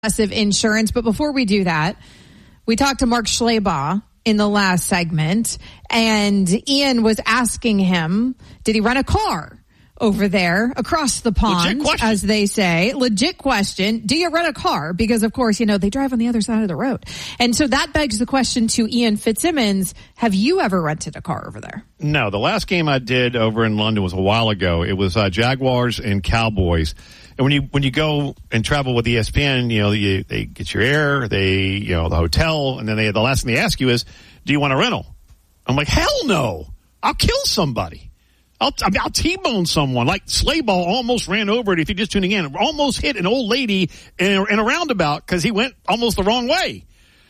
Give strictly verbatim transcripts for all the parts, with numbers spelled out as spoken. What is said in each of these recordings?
Progressive Insurance. But before we do that, we talked to Mark Schleybaugh in the last segment, and Ian was asking him, did he rent a car over there across the pond, as they say? Legit question. Do you rent a car? Because, of course, you know, they drive on the other side of the road. And so that begs the question to Ian Fitzsimmons, have you ever rented a car over there? No. The last game I did over in London was a while ago. It was uh, Jaguars and Cowboys. And when you when you go and travel with E S P N, you know, you, they get your air, they, you know, the hotel, and then they, the last thing they ask you is, do you want a rental? I'm like, hell no. I'll kill somebody. I'll, I'll T-bone someone. Like Schleybaugh almost ran over it, if you're just tuning in, almost hit an old lady in a, in a roundabout because he went almost the wrong way.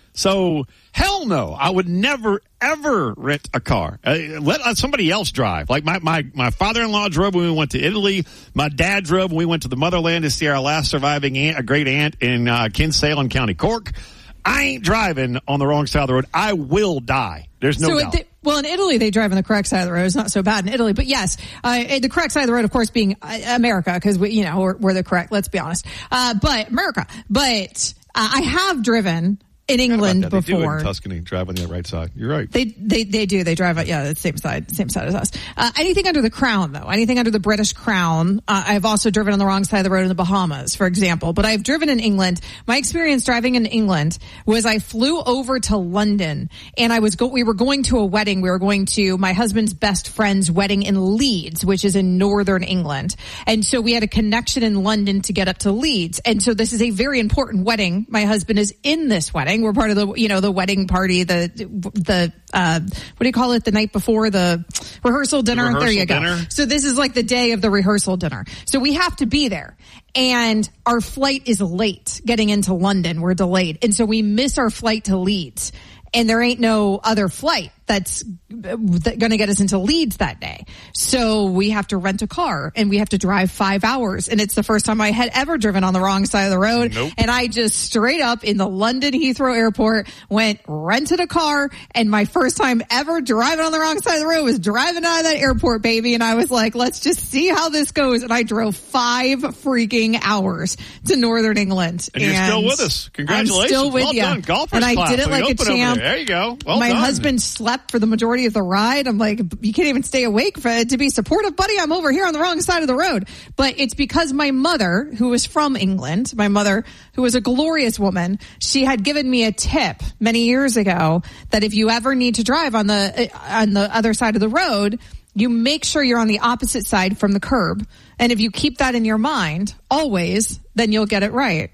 So, hell no. I would never, ever rent a car. Uh, let somebody else drive. Like my, my, my father-in-law drove when we went to Italy. My dad drove when we went to the motherland to see our last surviving aunt, a great aunt in uh, Kinsale in County Cork. I ain't driving on the wrong side of the road. I will die. There's no so doubt. The, well, in Italy, they drive on the correct side of the road. It's not so bad in Italy. But yes, uh, the correct side of the road, of course, being uh, America, because we, you know, we're, we're the correct, let's be honest. Uh, but America. But uh, I have driven in England before. They do in Tuscany, drive on the right side. You're right. They they they do. They drive, yeah, the same side, same side as us. Uh, anything under the Crown, though, anything under the British Crown. Uh, I've also driven on the wrong side of the road in the Bahamas, for example. But I've driven in England. My experience driving in England was I flew over to London, and I was go. We were going to a wedding. We were going to my husband's best friend's wedding in Leeds, which is in northern England. And so we had a connection in London to get up to Leeds. And so this is a very important wedding. My husband is in this wedding. We're part of the, you know, the wedding party, the, the, uh, what do you call it? The night before the rehearsal dinner. The rehearsal there you go. Dinner. So this is like the day of the rehearsal dinner. So we have to be there. And our flight is late getting into London. We're delayed. And so we miss our flight to Leeds. And there ain't no other flight that's going to get us into Leeds that day. So we have to rent a car and we have to drive five hours. And it's the first time I had ever driven on the wrong side of the road. Nope. And I just straight up in the London Heathrow Airport went, rented a car. And my first time ever driving on the wrong side of the road was driving out of that airport, baby. And I was like, let's just see how this goes. And I drove five freaking hours to Northern England. And you're and still with us. Congratulations. I'm still with well you. done. Golfers and I class. did it We like a open over champ. There. there you go. Well my done. husband slept for the majority of the ride. I'm like, you can't even stay awake for, to be supportive, buddy. I'm over here on the wrong side of the road. But it's because my mother, who was from England, my mother, who was a glorious woman, she had given me a tip many years ago that if you ever need to drive on the, on the other side of the road, you make sure you're on the opposite side from the curb. And if you keep that in your mind always, then you'll get it right.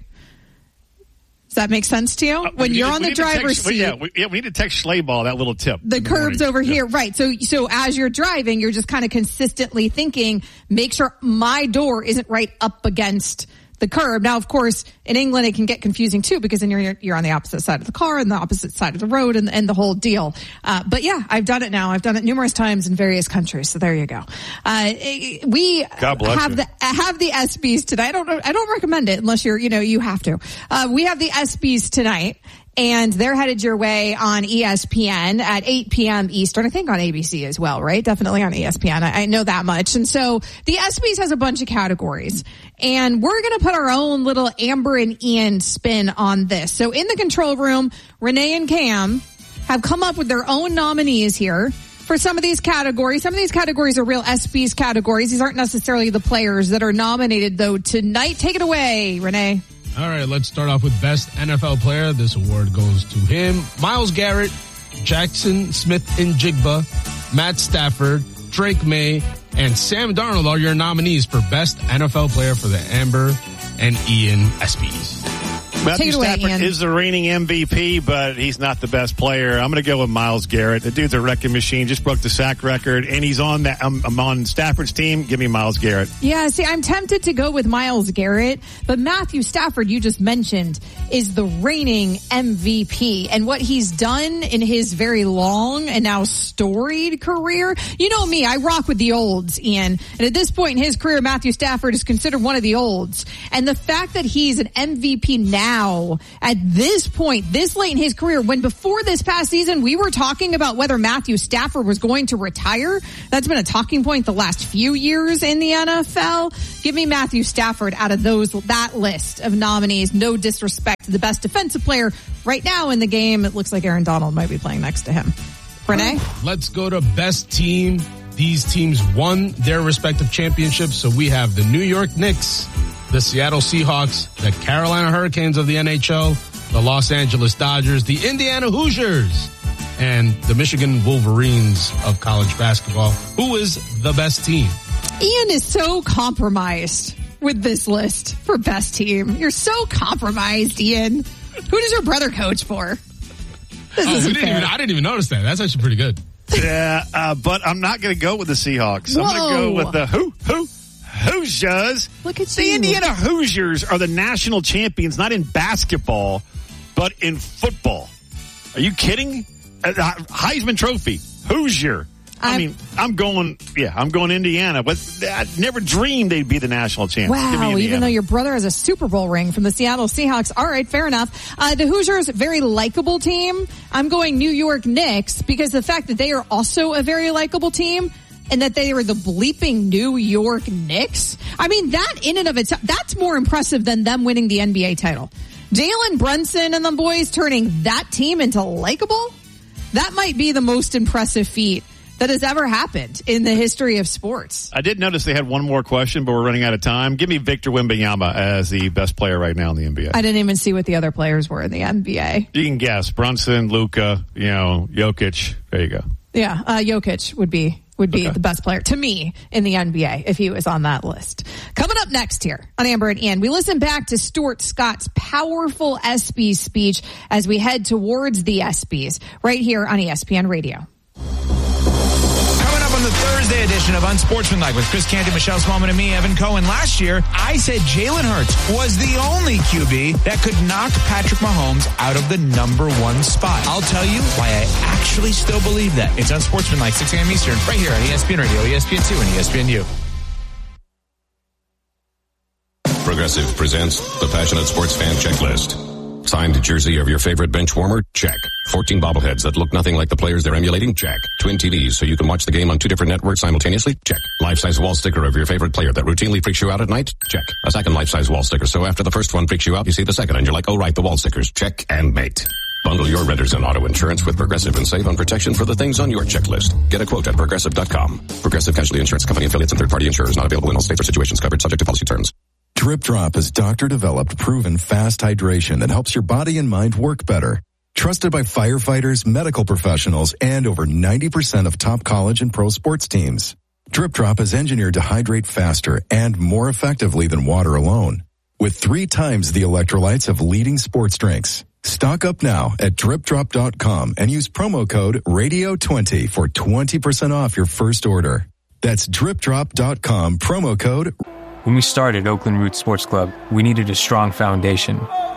Does that make sense to you? Uh, when you're to, on the driver's text, seat. Yeah we, yeah, we need to text Schleybaugh that little tip. The curb's over yeah. here. Right. So, so as you're driving, you're just kind of consistently thinking, make sure my door isn't right up against the curb. Now, of course, in England, it can get confusing too, because then you're, you're on the opposite side of the car and the opposite side of the road and, and the whole deal. Uh, but yeah, I've done it now. I've done it numerous times in various countries. So there you go. Uh, we God bless have you. the, have the S Bs tonight. I don't know. I don't recommend it unless you're, you know, you have to. Uh, we have the S Bs tonight. And they're headed your way on E S P N at eight p.m. Eastern. I think on A B C as well, right? Definitely on E S P N. I, I know that much. And so the ESPYs has a bunch of categories. And we're going to put our own little Amber and Ian spin on this. So in the control room, Renee and Cam have come up with their own nominees here for some of these categories. Some of these categories are real S Bs categories. These aren't necessarily the players that are nominated, though, tonight. Take it away, Renee. All right, let's start off with Best N F L Player. This award goes to him. Myles Garrett, Jackson Smith-Njigba, Matt Stafford, Drake May, and Sam Darnold are your nominees for Best N F L Player for the Amber and Ian ESPYs. Matthew away, Stafford Ian. is the reigning M V P, but he's not the best player. I'm going to go with Myles Garrett. The dude's a wrecking machine, just broke the sack record, and he's on that. I'm, I'm on Stafford's team. Give me Myles Garrett. Yeah, see, I'm tempted to go with Myles Garrett, but Matthew Stafford, you just mentioned, is the reigning M V P. And what he's done in his very long and now storied career, you know me, I rock with the olds, Ian. And at this point in his career, Matthew Stafford is considered one of the olds. And the fact that he's an M V P now now, at this point, this late in his career, when before this past season, we were talking about whether Matthew Stafford was going to retire. That's been a talking point the last few years in the N F L. Give me Matthew Stafford out of those, that list of nominees. No disrespect to the best defensive player right now in the game. It looks like Aaron Donald might be playing next to him. Renee? Let's go to best team. These teams won their respective championships. So we have the New York Knicks, the Seattle Seahawks, the Carolina Hurricanes of the N H L, the Los Angeles Dodgers, the Indiana Hoosiers, and the Michigan Wolverines of college basketball. Who is the best team? Ian is so compromised with this list for best team. You're so compromised, Ian. Who does your brother coach for? This oh, isn't we didn't fair. even, I didn't even notice that. That's actually pretty good. Yeah, uh, but I'm not going to go with the Seahawks. Whoa. I'm going to go with the who, who, Hoosiers. Look at the you. Indiana Hoosiers are the national champions, not in basketball, but in football. Are you kidding? Uh, Heisman Trophy, Hoosier. I I'm, mean, I'm going, yeah, I'm going Indiana, but I never dreamed they'd be the national champs. Wow, even though your brother has a Super Bowl ring from the Seattle Seahawks. All right, fair enough. Uh, the Hoosiers, very likable team. I'm going New York Knicks because the fact that they are also a very likable team and that they are the bleeping New York Knicks. I mean, that in and of itself, that's more impressive than them winning the N B A title. Jalen Brunson and the boys turning that team into likable? That might be the most impressive feat that has ever happened in the history of sports. I did notice they had one more question, but we're running out of time. Give me Victor Wembanyama as the best player right now in the N B A. I didn't even see what the other players were in the N B A. You can guess. Brunson, Luka, you know, Jokic. There you go. Yeah, uh, Jokic would be would be Okay. the best player to me in the N B A if he was on that list. Coming up next here on Amber and Ian, we listen back to Stuart Scott's powerful ESPYs speech as we head towards the ESPYs right here on E S P N Radio. On the Thursday edition of Unsportsmanlike with Chris Canty, Michelle Smallman, and me, Evan Cohen. Last year, I said Jalen Hurts was the only Q B that could knock Patrick Mahomes out of the number one spot. I'll tell you why I actually still believe that. It's Unsportsmanlike, six a.m. Eastern, right here on E S P N Radio, E S P N two, and E S P N U. Progressive presents the Passionate Sports Fan Checklist. Signed jersey of your favorite bench warmer? Check. fourteen bobbleheads that look nothing like the players they're emulating? Check. Twin T Vs so you can watch the game on two different networks simultaneously? Check. Life-size wall sticker of your favorite player that routinely freaks you out at night? Check. A second life-size wall sticker so after the first one freaks you out, you see the second and you're like, oh right, the wall stickers. Check and mate. Bundle your renters and auto insurance with Progressive and save on protection for the things on your checklist. Get a quote at Progressive dot com. Progressive Casualty Insurance Company affiliates and third-party insurers not available in all states or situations covered subject to policy terms. Drip Drop is doctor-developed, proven fast hydration that helps your body and mind work better. Trusted by firefighters, medical professionals, and over ninety percent of top college and pro sports teams. Drip Drop is engineered to hydrate faster and more effectively than water alone, with three times the electrolytes of leading sports drinks. Stock up now at drip drop dot com and use promo code radio twenty for twenty percent off your first order. That's drip drop dot com, promo code. When we started Oakland Roots Sports Club, we needed a strong foundation.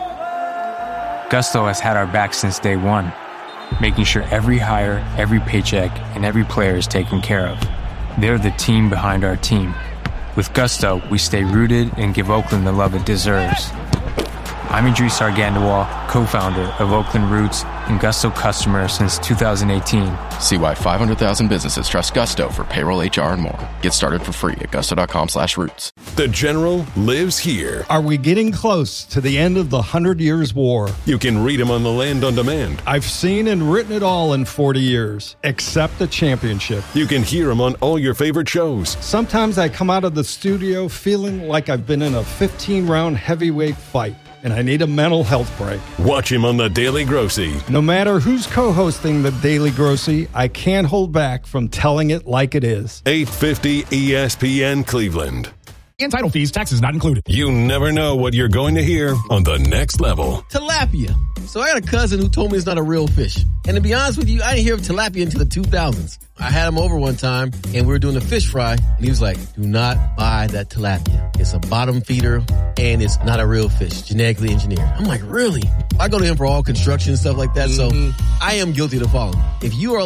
Gusto has had our back since day one, making sure every hire, every paycheck, and every player is taken care of. They're the team behind our team. With Gusto, we stay rooted and give Oakland the love it deserves. I'm Idris Argandawal, co-founder of Oakland Roots and Gusto customer since two thousand eighteen. See why five hundred thousand businesses trust Gusto for payroll, H R, and more. Get started for free at gusto dot com slash roots. The General lives here. Are we getting close to the end of the Hundred Years' War? You can read him on the Land on Demand. I've seen and written it all in forty years, except the championship. You can hear him on all your favorite shows. Sometimes I come out of the studio feeling like I've been in a fifteen-round heavyweight fight, and I need a mental health break. Watch him on The Daily Grossy. No matter who's co-hosting The Daily Grossy, I can't hold back from telling it like it is. eight fifty E S P N Cleveland. And title fees, taxes not included. You never know what you're going to hear on The Next Level. Tilapia. So I got a cousin who told me it's not a real fish. And to be honest with you, I didn't hear of tilapia until the two thousands. I had him over one time, and we were doing a fish fry, and he was like, do not buy that tilapia. It's a bottom feeder, and it's not a real fish, genetically engineered. I'm like, really? I go to him for all construction and stuff like that, mm-hmm. so I am guilty to follow him. If you are like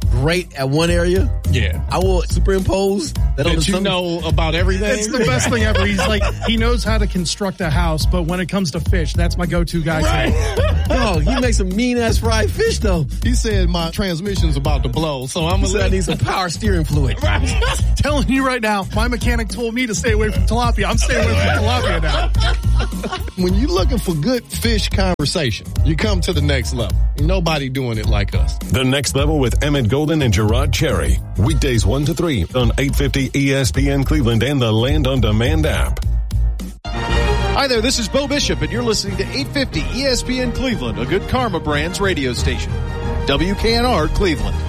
great at one area, yeah, I will superimpose that, that on you something. know about everything. It's the best thing ever. He's like, he knows how to construct a house, but when it comes to fish, that's my go-to guy. Right. Oh, he makes some mean-ass fried fish, though. He said my transmission's about to blow, so I'm gonna. I need some power steering fluid. Right. Telling you right now, my mechanic told me to stay away from tilapia. I'm staying away from tilapia now. When you're looking for good fish conversation, you come to the next level. Ain't nobody doing it like us. The Next Level with Emmett Golden and Gerard Cherry. Weekdays one to three on eight fifty E S P N Cleveland and the Land On Demand app. Hi there, this is Bo Bishop, and you're listening to eight fifty E S P N Cleveland, a Good Karma Brands radio station. W K N R Cleveland.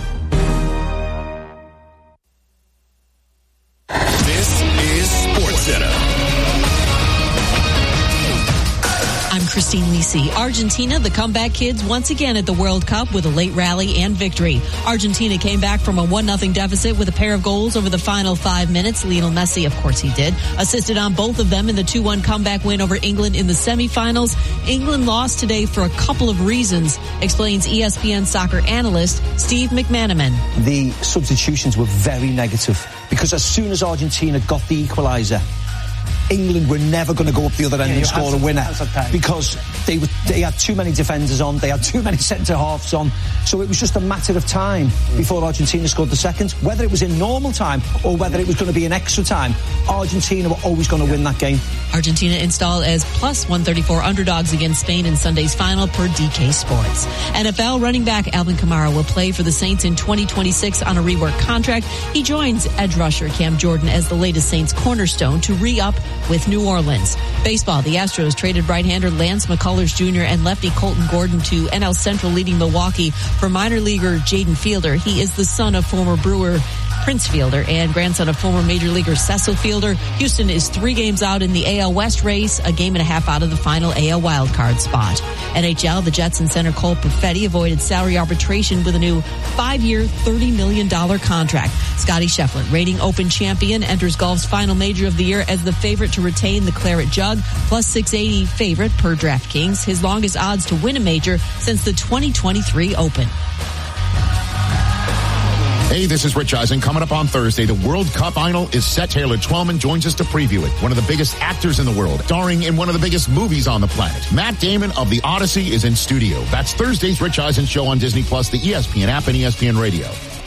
This is SportsCenter. I'm Christine Lisi. Argentina, the comeback kids, once again at the World Cup with a late rally and victory. Argentina came back from a one nothing deficit with a pair of goals over the final five minutes. Lionel Messi, of course he did, assisted on both of them in the two one comeback win over England in the semifinals. England lost today for a couple of reasons, explains E S P N soccer analyst Steve McManaman. The substitutions were very negative because as soon as Argentina got the equaliser, England were never going to go up the other end yeah, and score a winner because they were, they had too many defenders on, they had too many centre-halves on. So it was just a matter of time before Argentina scored the second. Whether it was in normal time or whether it was going to be an extra time, Argentina were always going to win that game. Argentina installed as plus one thirty-four underdogs against Spain in Sunday's final per D K Sports. N F L running back Alvin Kamara will play for the Saints in twenty twenty-six on a rework contract. He joins edge rusher Cam Jordan as the latest Saints cornerstone to re-up with New Orleans. Baseball, the Astros traded right-hander Lance McCullers Junior and lefty Colton Gordon to N L Central leading Milwaukee for minor leaguer Jaden Fielder. He is the son of former Brewer Prince Fielder and grandson of former Major Leaguer Cecil Fielder. Houston is three games out in the A L West race, a game and a half out of the final A L wildcard spot. N H L, the Jets and center Cole Perfetti avoided salary arbitration with a new five-year, thirty million dollars contract. Scotty Scheffler, reigning Open champion, enters golf's final major of the year as the favorite to retain the Claret Jug, plus six eighty favorite per DraftKings, his longest odds to win a major since the twenty twenty-three Open. Hey, this is Rich Eisen. Coming up on Thursday, the World Cup final is set. Taylor Twellman joins us to preview it. One of the biggest actors in the world, starring in one of the biggest movies on the planet. Matt Damon of The Odyssey is in studio. That's Thursday's Rich Eisen show on Disney Plus, the E S P N app, and E S P N Radio.